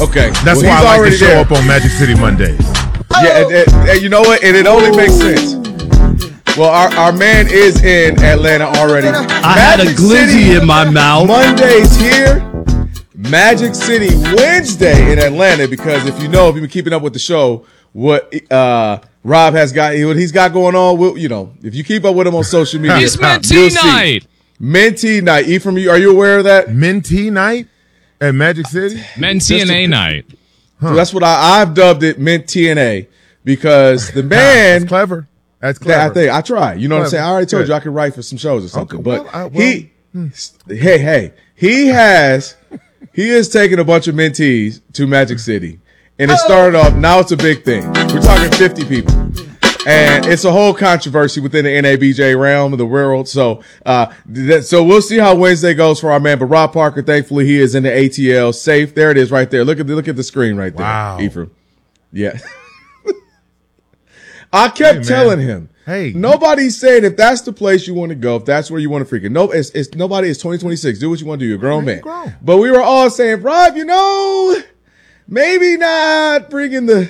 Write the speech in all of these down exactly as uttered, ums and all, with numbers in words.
Okay. That's well, why I like already to show there. up on Magic City Mondays. Yeah, and, and, and you know what? And it only makes sense. Well, our, our man is in Atlanta already. I Magic had a glizzy City, in my mouth. Monday's here. Magic City Wednesday in Atlanta, because if you know, if you've been keeping up with the show, what uh, Rob has got, what he's got going on, we'll, you know, if you keep up with him on social media, It's Mentee night. Mentee night. E from you, are you aware of that? Mentee night at Magic City? Mentee and A night. Huh. So that's what I, I've dubbed it, Mentee and A, because the man. That's clever. That's clever. I think I try. You know clever. what I'm saying? I already told Good. you I could write for some shows or something. Okay, but well, I- well, he, hmm. hey, hey, he has, he is taking a bunch of mentees to Magic City, and it started off. Now it's a big thing. We're talking fifty people, and it's a whole controversy within the N A B J realm of the world. So, uh, that, so we'll see how Wednesday goes for our man. But Rob Parker, thankfully, he is in the A T L safe. There it is, right there. Look at the, look at the screen right there. Wow. Ephraim. Yeah. I kept Hey, telling him, Hey. nobody's saying if that's the place you want to go, if that's where you want to freaking. No, it's, it's nobody. It's twenty twenty-six. Do what you want to do. You're a grown man. grown. But we were all saying, Rob, you know, maybe not bringing the,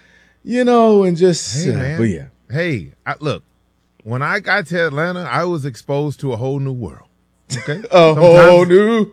you know, and just. Hey, uh, man. but yeah, Hey, I, look, when I got to Atlanta, I was exposed to a whole new world. Okay? a whole new.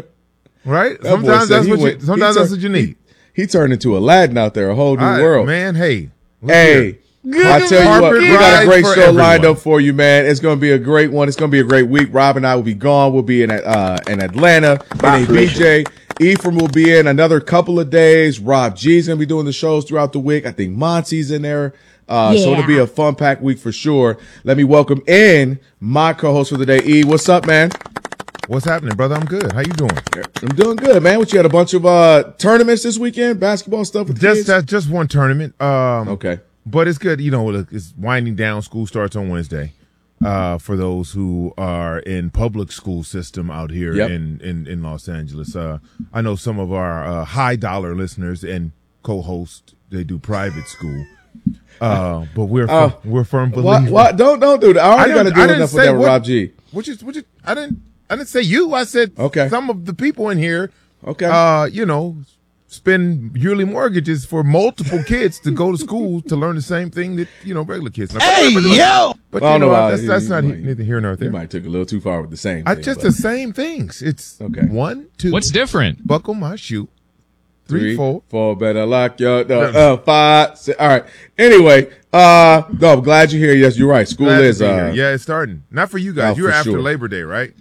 Right? That boy Sometimes said that's he what you, went- he sometimes that's turned- what you need. He turned into Aladdin out there, a whole new All right, world. man, hey. look Hey. here. I tell you what, Carpet we got a rides great for show lined everyone. up for you, man. It's going to be a great one. It's going to be a great week. Rob and I will be gone. We'll be in uh, in Atlanta. N A B J. Ephraim will be in another couple of days. Rob G's going to be doing the shows throughout the week. I think Monty's in there. Uh, So it'll be a fun packed week for sure. Let me welcome in my co-host for the day, E. What's up, man? What's happening, brother? I'm good. How you doing? I'm doing good, man. What, you had a bunch of uh, tournaments this weekend? Basketball stuff with the Just kids? that's just one tournament. Um, Okay. But it's good. You know, look, it's winding down. School starts on Wednesday. Uh, for those who are in public school system out here Yep. in, in, in Los Angeles. Uh, I know some of our uh, high dollar listeners and co-hosts, they do private school. Uh, but we're Uh, fir- we're firm What, believers. what? Don't, don't do that. I already got didn't- to I do didn't enough with say that with what- Rob G. Which is which is I didn't I didn't say you. I said Okay. some of the people in here. Okay. Uh, you know, spend yearly mortgages for multiple kids to go to school to learn the same thing that you know regular kids. Now, Hey, yo! But Well, you know no, what? uh, That's, that's you not might- neither here nor You there. might took a little too far with the same I thing. just but- the same things. It's Okay. one, two. What's different? buckle my shoe. Three, four. four, better lock your door. Uh, five, six. All right. Anyway, uh, no, I'm glad you're here. Yes, you're right. School Glad to is, be uh, here. Yeah, it's starting. Not for you guys. Oh, You're for after sure. Labor Day, right?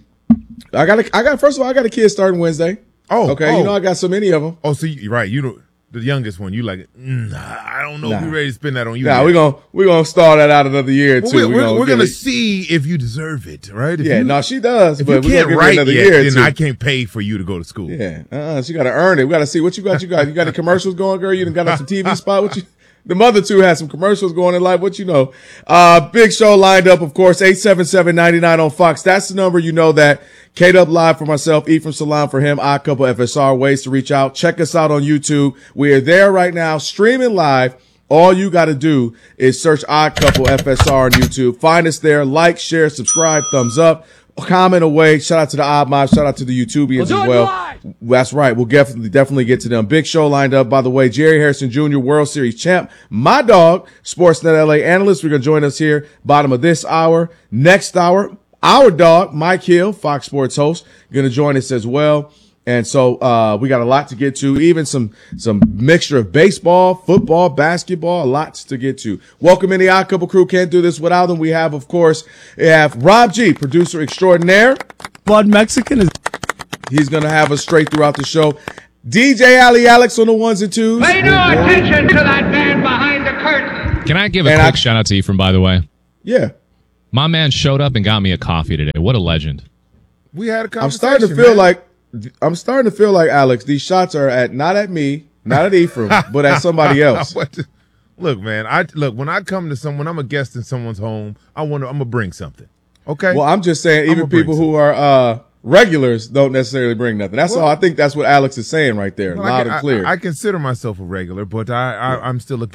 I got, a, I got, first of all, I got a kid starting Wednesday. Oh, Okay. oh. You know, I got so many of them. Oh, so you, right. You know, the youngest one. You like, mm, I don't know if Nah. we're ready to spend that on you. Nah, yet. we're going to, we're going to stall that out another year or Well, two. we're, we're, gonna we're get gonna it. see if you deserve it, right? If Yeah, you, no, she does, if but you we're can't going to give her write another yet, year or then two. I can't pay for you to go to school. Yeah, uh, she got to earn it. We got to see what you got. You got, you got any commercials going, girl? You done got us some T V spot? What you? The mother two had some commercials going in life. What you know? Uh, big show lined up, of course. eight seven seven, nine nine on Fox. That's the number. You know that. K-Dub Live for myself, Ephraim Salam for him, I couple F S R, ways to reach out. Check us out on YouTube. We are there right now, streaming live. All you got to do is search Odd Couple F S R on YouTube. Find us there. Like, share, subscribe, thumbs up, comment away. Shout out to the Odd Mob. Shout out to the YouTubians as well. That's right. We'll definitely, definitely get to them. Big show lined up. By the way, Jerry Harrison Junior, World Series champ. My dog, Sportsnet L A analyst. We're going to join us here, bottom of this hour. Next hour, our dog, Mike Hill, Fox Sports host, going to join us as well. And so, uh, we got a lot to get to, even some, some mixture of baseball, football, basketball, lots to get to. Welcome in the Odd Couple crew. Can't do this without them. We have, of course, we have Rob G, producer extraordinaire. Bud Mexican is. He's going to have us straight throughout the show. D J Ali Alex on the ones and twos. Pay no attention to that man behind the curtain. Can I give a And quick I- shout out to Ephraim, by the way? Yeah. My man showed up and got me a coffee today. What a legend. We had a conversation. I'm starting to feel man. like, I'm starting to feel like, Alex, these shots are at, not at me, not at Ephraim, but at somebody else. What the- look, man. I look when I come to someone. I'm a guest in someone's home. I want to. I'm gonna bring something. Okay. Well, I'm just saying, I'm even gonna bring people who are, uh, regulars don't necessarily bring nothing. That's Well- all. I think that's what Alex is saying right there, Well, loud I, and clear. I, I consider myself a regular, but I, I I'm still a guest.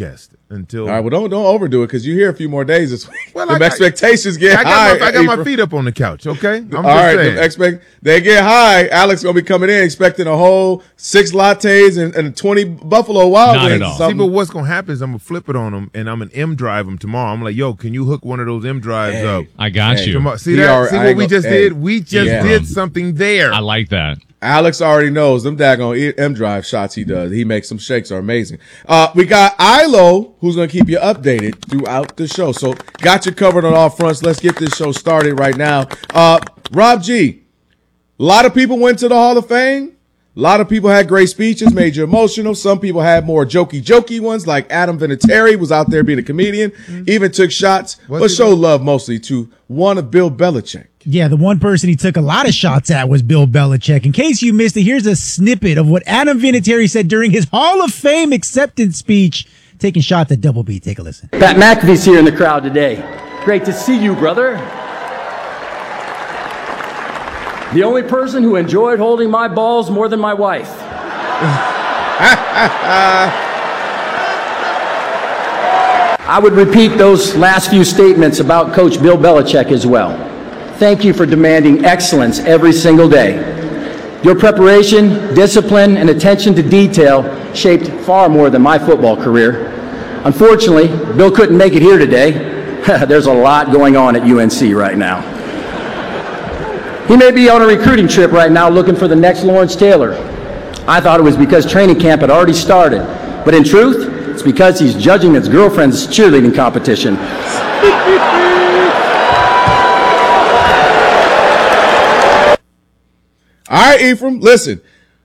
until. All right, well, don't don't overdo it because you hear a few more days this week. Well, the I got- expectations get I got, high. my, I got my April. feet up on the couch, okay? I'm All just right, saying. the expect they get high. Alex gonna be coming in expecting a whole six lattes and, and twenty Buffalo Wild Not Wings. at or all. See, something. but what's gonna happen is I'm gonna flip it on them, and I'm gonna M drive them tomorrow. I'm like, yo, can you hook one of those M drives Hey. up? I got Hey, you. Tomorrow. See He that? already- See I what ain't we go- just hey. did? We just Yeah. did something there. I like that. Alex already knows them daggone M Drive shots he does. He makes some shakes are amazing. Uh, we got Ilo, who's going to keep you updated throughout the show. So got you covered on all fronts. Let's get this show started right now. Uh, Rob G, a lot of people went to the Hall of Fame. A lot of people had great speeches, made you emotional. Some people had more jokey, jokey ones, like Adam Vinatieri was out there being a comedian, even took shots, Was but he showed love mostly to one of Bill Belichick. Yeah, the one person he took a lot of shots at was Bill Belichick. In case you missed it, here's a snippet of what Adam Vinatieri said during his Hall of Fame acceptance speech, taking shots at Double B. Take a listen. Pat McAfee's here in the crowd today. Great to see you, brother. The only person who enjoyed holding my balls more than my wife. I would repeat those last few statements about Coach Bill Belichick as well. Thank you for demanding excellence every single day. Your preparation, discipline, and attention to detail shaped far more than my football career. Unfortunately, Bill couldn't make it here today. There's a lot going on at U N C right now. He may be on a recruiting trip right now looking for the next Lawrence Taylor. I thought it was because training camp had already started, but in truth, it's because he's judging his girlfriend's cheerleading competition. All right, Ephraim, listen.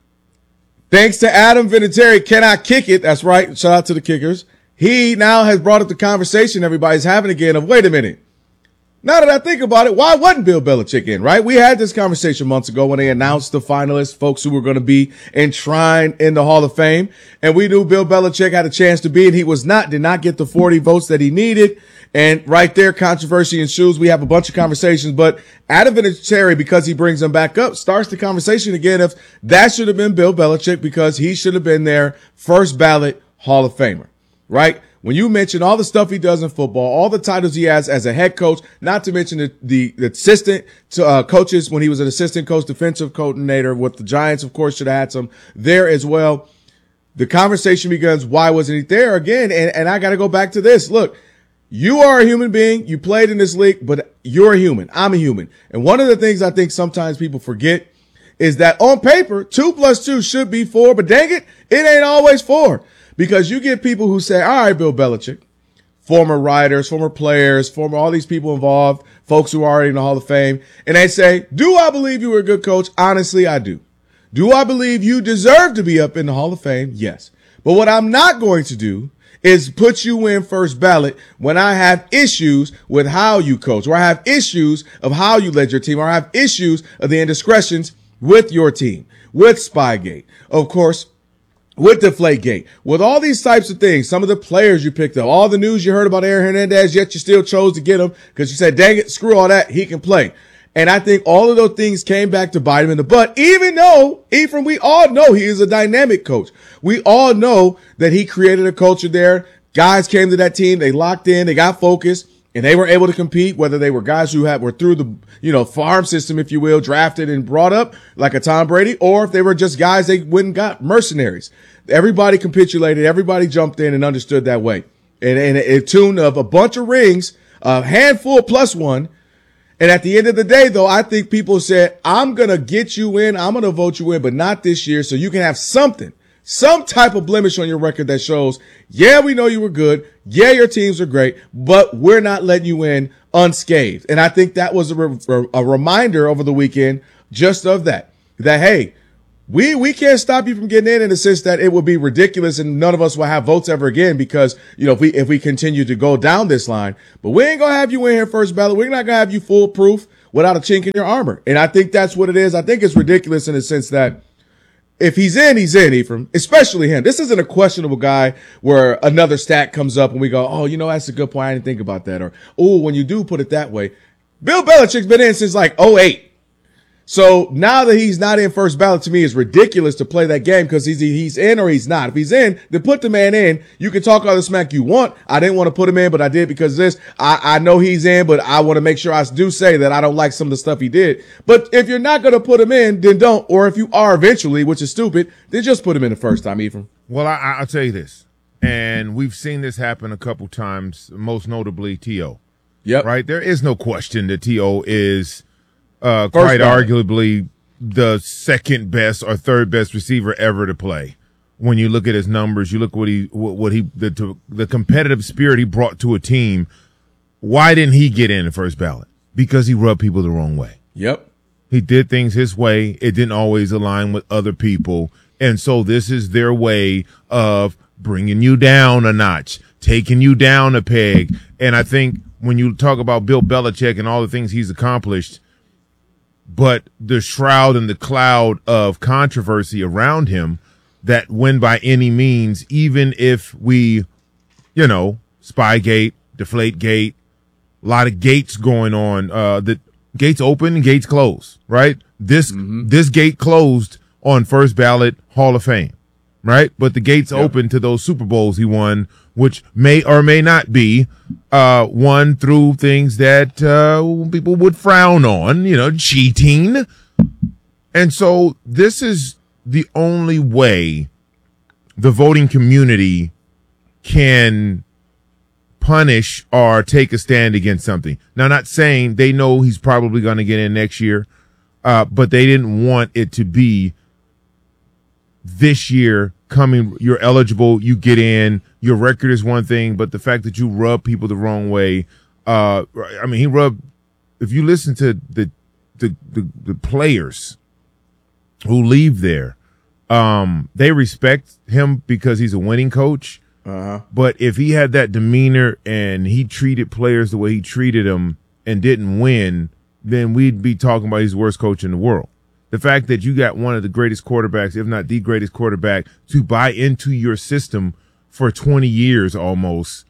Thanks to Adam Vinatieri, can I kick it? That's right. Shout out to the kickers. He now has brought up the conversation everybody's having again of, wait a minute. Now that I think about it, why wasn't Bill Belichick in, right? We had this conversation months ago when they announced the finalists, folks who were going to be enshrined in the Hall of Fame. And we knew Bill Belichick had a chance to be, and he was not, did not get the forty votes that he needed. And right there, controversy ensues. We have a bunch of conversations, but Adam Vinatieri, because he brings them back up, starts the conversation again of that should have been Bill Belichick because he should have been their first ballot Hall of Famer, right? When you mention all the stuff he does in football, all the titles he has as a head coach, not to mention the, the, the assistant to, uh, coaches when he was an assistant coach, defensive coordinator with the Giants, of course, should have had some there as well. The conversation begins, why wasn't he there again? And, and I got to go back to this. Look, you are a human being. You played in this league, but you're a human. I'm a human. And one of the things I think sometimes people forget is that on paper, two plus two should be four, but dang it, it ain't always four. Because you get people who say, all right, Bill Belichick, former writers, former players, former all these people involved, folks who are already in the Hall of Fame, and they say, do I believe you were a good coach? Honestly, I do. Do I believe you deserve to be up in the Hall of Fame? Yes. But what I'm not going to do is put you in first ballot when I have issues with how you coach, or I have issues of how you led your team, or I have issues of the indiscretions with your team, with Spygate. Of course, with Deflategate, with all these types of things, some of the players you picked up, all the news you heard about Aaron Hernandez, yet you still chose to get him because you said, dang it, screw all that, he can play. And I think all of those things came back to bite him in the butt, even though, Ephraim, we all know he is a dynamic coach. We all know that he created a culture there. Guys came to that team, they locked in, they got focused, and they were able to compete, whether they were guys who had, were through the, you know, farm system, if you will, drafted and brought up like a Tom Brady, or if they were just guys they went and got, mercenaries. Everybody capitulated. Everybody jumped in and understood that way. And, and a tune of a bunch of rings, a handful plus one. And at the end of the day, though, I think people said, I'm going to get you in. I'm going to vote you in, but not this year. So you can have something, some type of blemish on your record that shows, yeah, we know you were good. Yeah, your teams are great, but we're not letting you in unscathed. And I think that was a, re- a reminder over the weekend just of that, that, hey, We we can't stop you from getting in in the sense that it would be ridiculous and none of us will have votes ever again because, you know, if we if we continue to go down this line. But we ain't going to have you in here first ballot. We're not going to have you foolproof without a chink in your armor. And I think that's what it is. I think it's ridiculous in the sense that if he's in, he's in, Ephraim, especially him. This isn't a questionable guy where another stat comes up and we go, oh, you know, that's a good point. I didn't think about that. Or, oh, when you do put it that way. Bill Belichick's been in since like oh eight. So now that he's not in first ballot, to me, it's ridiculous to play that game because he's he's in or he's not. If he's in, then put the man in. You can talk all the smack you want. I didn't want to put him in, but I did because of this. I, I know he's in, but I want to make sure I do say that I don't like some of the stuff he did. But if you're not going to put him in, then don't. Or if you are eventually, which is stupid, then just put him in the first time, Ephraim. Well, I, I'll tell you this, and we've seen this happen a couple times, most notably T O Yep. Right? There is no question that T O is uh, quite ballot. arguably the second best or third best receiver ever to play. When you look at his numbers, you look what he what, what he the to, the competitive spirit he brought to a team. Why didn't he get in the first ballot? Because he rubbed people the wrong way. Yep. He did things his way. It didn't always align with other people. And so this is their way of bringing you down a notch, taking you down a peg. And I think when you talk about Bill Belichick and all the things he's accomplished, but the shroud and the cloud of controversy around him that when by any means, even if we, you know, Spygate, Deflategate, a lot of gates going on, uh, the gates open and gates close, right? This, mm-hmm. this gate closed on first ballot Hall of Fame, right? But the gates yep. open to those Super Bowls he won, which may or may not be, uh, won through things that, uh, people would frown on, you know, cheating. And so this is the only way the voting community can punish or take a stand against something. Now, not saying they know he's probably going to get in next year, uh, but they didn't want it to be this year coming, you're eligible, you get in, your record is one thing, but the fact that you rub people the wrong way, uh, I mean, he rubbed, if you listen to the, the, the, the players who leave there, um, they respect him because he's a winning coach. Uh-huh. But if he had that demeanor and he treated players the way he treated them and didn't win, then we'd be talking about he's the worst coach in the world. The fact that you got one of the greatest quarterbacks, if not the greatest quarterback, to buy into your system for twenty years almost,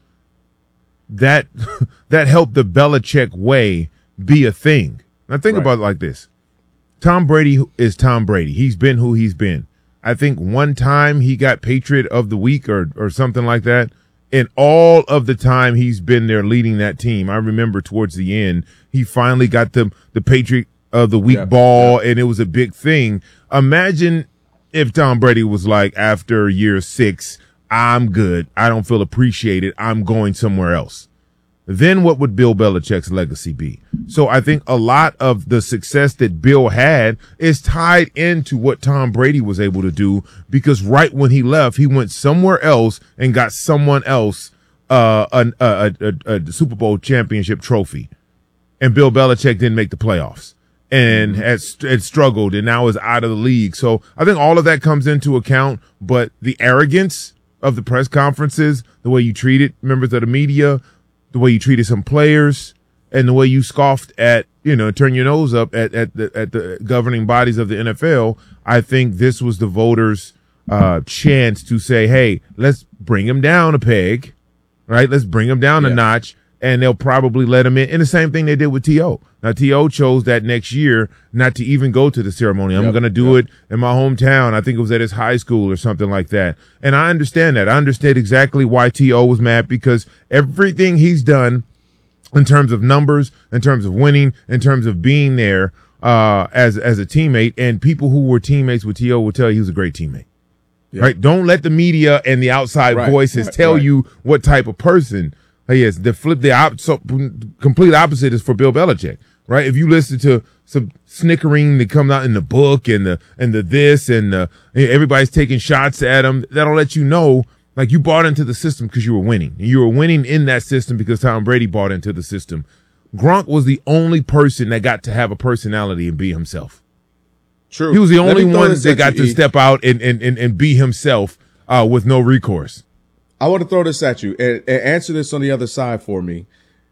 that that helped the Belichick way be a thing. Now think right. about it like this. Tom Brady is Tom Brady. He's been who he's been. I think one time he got Patriot of the Week or or something like that. And all of the time he's been there leading that team, I remember towards the end, he finally got the, the Patriot of the Week yeah, ball, yeah. and it was a big thing. Imagine if Tom Brady was like, after year six, I'm good. I don't feel appreciated. I'm going somewhere else. Then what would Bill Belichick's legacy be? So I think a lot of the success that Bill had is tied into what Tom Brady was able to do, because right when he left, he went somewhere else and got someone else uh, a, a, a, a Super Bowl championship trophy. And Bill Belichick didn't make the playoffs and had, had struggled and now is out of the league. So I think all of that comes into account, but the arrogance of the press conferences, the way you treated members of the media, the way you treated some players, and the way you scoffed at, you know, turn your nose up at, at the, at the governing bodies of the N F L. I think this was the voters' uh, chance to say, hey, let's bring him down a peg, right? Let's bring him down yeah. a notch, and they'll probably let him in. And the same thing they did with T O Now, T O chose that next year not to even go to the ceremony. I'm yep, going to do yep. it in my hometown. I think it was at his high school or something like that. And I understand that. I understand exactly why T O was mad, because everything he's done in terms of numbers, in terms of winning, in terms of being there uh, as as a teammate, and people who were teammates with T O will tell you he was a great teammate. Yep. Right? Don't let the media and the outside right. voices right. tell right. you what type of person he is. The flip, the op- so, complete opposite is for Bill Belichick. Right? If you listen to some snickering that comes out in the book and the, and the this and the, everybody's taking shots at him, that'll let you know, like, you bought into the system because you were winning. And you were winning in that system because Tom Brady bought into the system. Gronk was the only person that got to have a personality and be himself. True. He was the only one that that got to e. step out and, and, and, and be himself, uh, with no recourse. I want to throw this at you and, and answer this on the other side for me.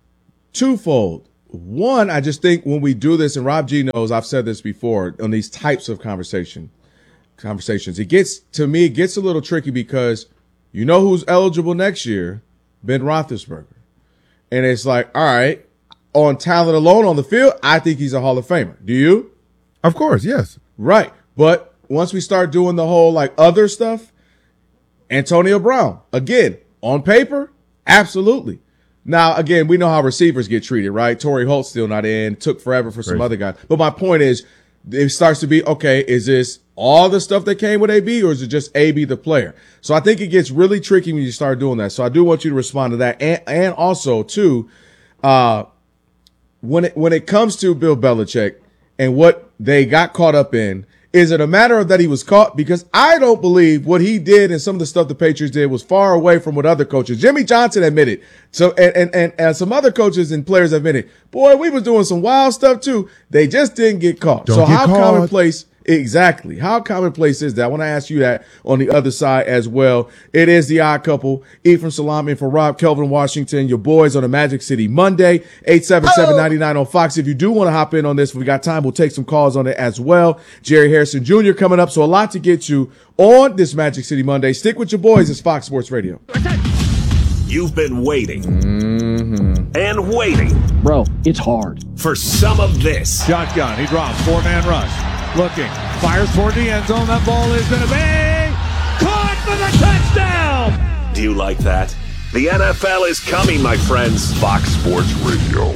Twofold. One, I just think when we do this, and Rob G knows I've said this before on these types of conversation conversations, it gets, to me, it gets a little tricky because you know who's eligible next year? Ben Roethlisberger. And it's like, all right, on talent alone on the field, I think he's a Hall of Famer. Do you? Of course, yes. Right. But once we start doing the whole like other stuff, Antonio Brown, again, on paper, absolutely. Now, again, we know how receivers get treated, right? Torrey Holt's still not in. Took forever for some Crazy. other guys. But my point is, it starts to be, okay, is this all the stuff that came with A B, or is it just A B the player? So I think it gets really tricky when you start doing that. So I do want you to respond to that. And, and also, too, uh, when it, when it comes to Bill Belichick and what they got caught up in, is it a matter of that he was caught? Because I don't believe what he did and some of the stuff the Patriots did was far away from what other coaches. Jimmy Johnson admitted. So, and, and, and, and some other coaches and players admitted, boy, we was doing some wild stuff too. They just didn't get caught. Don't so get how caught. commonplace, exactly. How commonplace is that? I want to ask you that on the other side as well. It is the odd couple. Ephraim Salami for Rob, Kelvin Washington, your boys on the Magic City Monday, eight seven seven, nine nine on Fox. If you do want to hop in on this, if we got time, we'll take some calls on it as well. Jerry Harrison Junior coming up. So a lot to get to on this Magic City Monday. Stick with your boys. It's Fox Sports Radio. You've been waiting mm-hmm. and waiting. Bro, it's hard. For some of this. Shotgun. He drops. Four-man rush. Looking. Fires toward the end zone. That ball is going to be caught for the touchdown. Do you like that? The N F L is coming, my friends. Fox Sports Radio.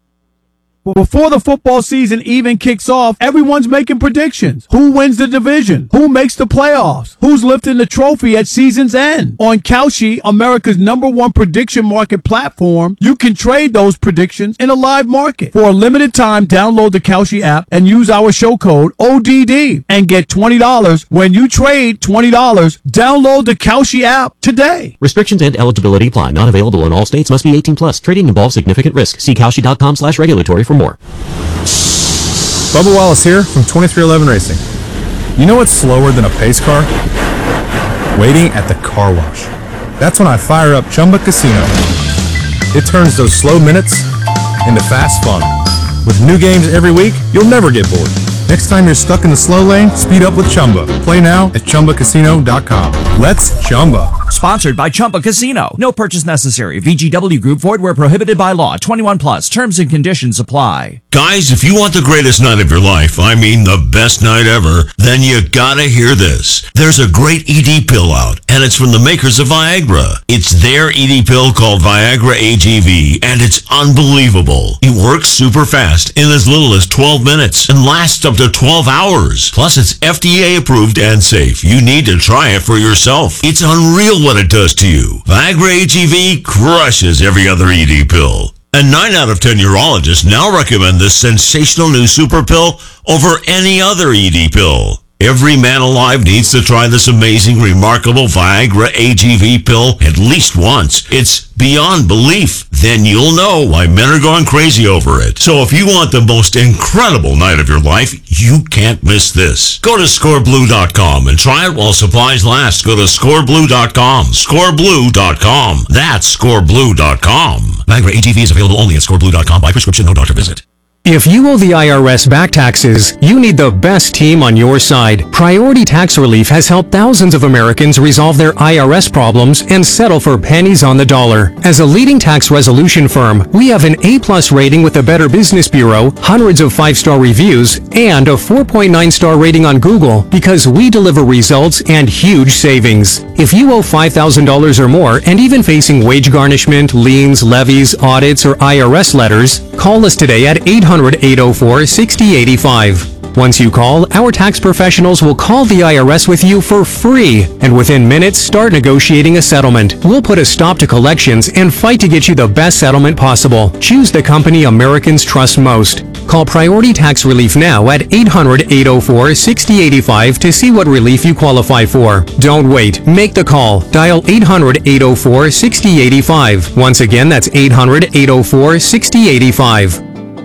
Before the football season even kicks off, everyone's making predictions. Who wins the division? Who makes the playoffs? Who's lifting the trophy at season's end? On Kalshi, America's number one prediction market platform, you can trade those predictions in a live market. For a limited time, download the Kalshi app and use our show code O D D and get twenty dollars when you trade twenty dollars. Download the Kalshi app today. Restrictions and eligibility apply. Not available in all states. Must be eighteen plus. Trading involves significant risk. See Kalshi.com slash regulatory for more. Bubba Wallace here from twenty-three eleven Racing. You know what's slower than a pace car? Waiting at the car wash. That's when I fire up Chumba Casino. It turns those slow minutes into fast fun. With new games every week, you'll never get bored. Next time you're stuck in the slow lane, speed up with Chumba. Play now at Chumba Casino dot com. Let's Chumba. Sponsored by Chumba Casino. No purchase necessary. V G W Group. Void where prohibited by law. twenty-one plus. Terms and conditions apply. Guys, if you want the greatest night of your life, I mean the best night ever, then you gotta hear this. There's a great E D pill out, and it's from the makers of Viagra. It's their E D pill called Viagra A G V, and it's unbelievable. It works super fast in as little as twelve minutes and lasts up to twelve hours. Plus, it's F D A approved and safe. You need to try it for yourself. It's unreal what it does to you. Viagra A G V crushes every other E D pill. And nine out of ten urologists now recommend this sensational new super pill over any other E D pill. Every man alive needs to try this amazing, remarkable Viagra A G V pill at least once. It's beyond belief. Then you'll know why men are going crazy over it. So if you want the most incredible night of your life, you can't miss this. Go to score blue dot com and try it while supplies last. Go to score blue dot com. score blue dot com. That's score blue dot com. Viagra A G V is available only at score blue dot com by prescription, no doctor visit. If you owe the I R S back taxes, you need the best team on your side. Priority Tax Relief has helped thousands of Americans resolve their I R S problems and settle for pennies on the dollar. As a leading tax resolution firm, we have an A-plus rating with the Better Business Bureau, hundreds of five-star reviews, and a four point nine star rating on Google because we deliver results and huge savings. If you owe five thousand dollars or more and even facing wage garnishment, liens, levies, audits, or I R S letters, call us today at eight hundred, eight oh four, six oh eight five. Once you call, our tax professionals will call the I R S with you for free, and within minutes start negotiating a settlement. We'll put a stop to collections and fight to get you the best settlement possible. Choose the company Americans trust most. Call Priority Tax Relief now at eight hundred, eight oh four, six oh eight five to see what relief you qualify for. Don't wait. Make the call. Dial eight hundred, eight oh four, six oh eight five. Once again, that's eight hundred, eight oh four, six oh eight five.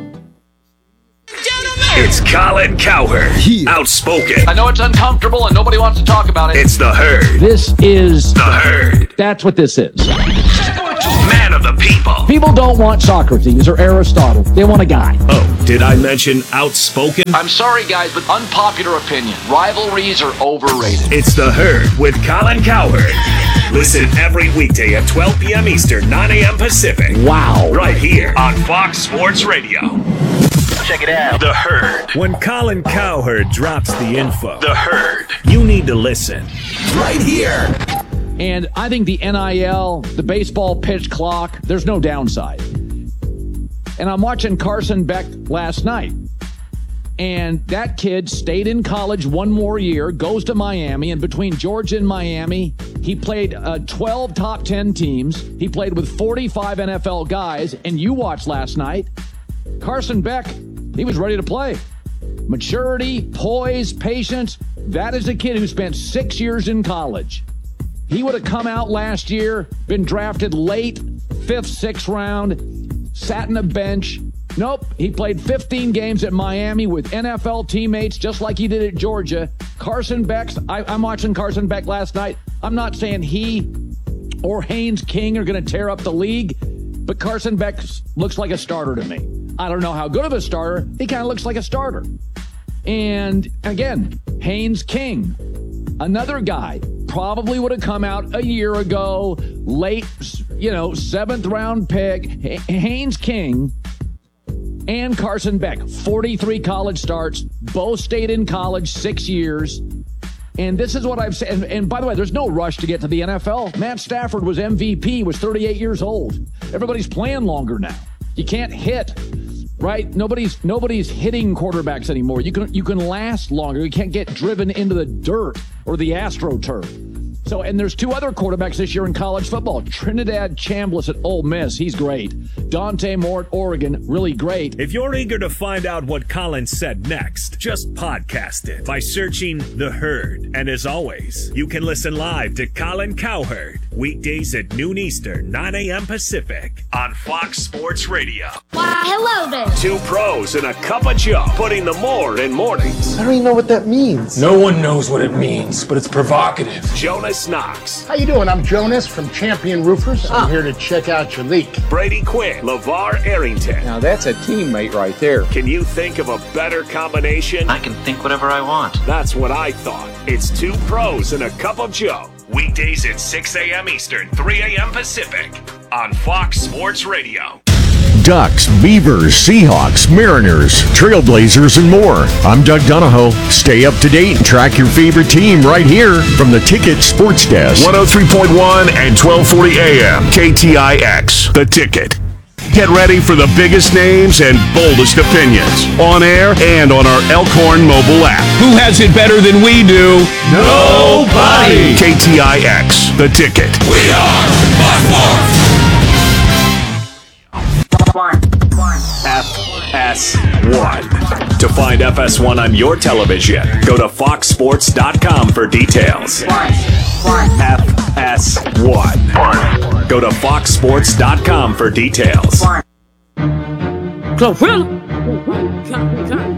It's Colin Cowherd, yeah. Outspoken. I know it's uncomfortable and nobody wants to talk about it. It's the Herd. This is the Herd. That's what this is. Man of the people. People don't want Socrates or Aristotle. They want a guy. Oh, did I mention outspoken? I'm sorry, guys, but unpopular opinion. Rivalries are overrated. It's the Herd with Colin Cowherd. Listen every weekday at twelve p.m. Eastern, nine a.m. Pacific. Wow. Right here on Fox Sports Radio. Check it out. The Herd. When Colin Cowherd drops the info, The Herd, you need to listen. Right here. And I think the N I L, the baseball pitch clock, there's no downside. And I'm watching Carson Beck last night. And that kid stayed in college one more year, goes to Miami, and between Georgia and Miami, he played uh, twelve top ten teams. He played with forty-five N F L guys, and you watched last night. Carson Beck, he was ready to play. Maturity, poise, patience. That is a kid who spent six years in college. He would have come out last year, been drafted late, fifth, sixth round, sat in a bench. Nope, he played fifteen games at Miami with N F L teammates just like he did at Georgia. Carson Beck's, I, I'm watching Carson Beck last night. I'm not saying he or Haynes King are going to tear up the league, but Carson Beck looks like a starter to me. I don't know how good of a starter. He kind of looks like a starter. And again, Haynes King, another guy, probably would have come out a year ago, late, you know, seventh round pick. H- Haynes King and Carson Beck, forty-three college starts, both stayed in college six years. And this is what I've said. And, and by the way, there's no rush to get to the N F L. Matt Stafford was M V P, was thirty-eight years old. Everybody's playing longer now. You can't hit, right? Nobody's nobody's hitting quarterbacks anymore. You can you can last longer. You can't get driven into the dirt or the AstroTurf. So, and there's two other quarterbacks this year in college football. Trinidad Chambliss at Ole Miss, he's great. Dante Moore at Oregon, really great. If you're eager to find out what Colin said next, just podcast it by searching The Herd. And as always, you can listen live to Colin Cowherd weekdays at noon Eastern, nine a.m. Pacific on Fox Sports Radio. Why, hello there. Two pros and a cup of Joe, putting the more in mornings. I don't even know what that means. No one knows what it means, but it's provocative. Jonas Knox. How you doing? I'm Jonas from Champion Roofers. I'm here to check out your leak. Brady Quinn. LeVar Arrington. Now that's a teammate right there. Can you think of a better combination? I can think whatever I want. That's what I thought. It's two pros and a cup of Joe. Weekdays at six a.m. Eastern, three a.m. Pacific on Fox Sports Radio. Ducks, Beavers, Seahawks, Mariners, Trailblazers, and more. I'm Doug Donahoe. Stay up to date and track your favorite team right here from the Ticket Sports Desk. one oh three point one and twelve forty A M. K T I X, The Ticket. Get ready for the biggest names and boldest opinions on air and on our Elkhorn mobile app. Who has it better than we do? Nobody! K T I X, The Ticket. We are by far. F S one. To find F S one on your television, go to fox sports dot com for details. F S one. Go to fox sports dot com for details. Glorilla.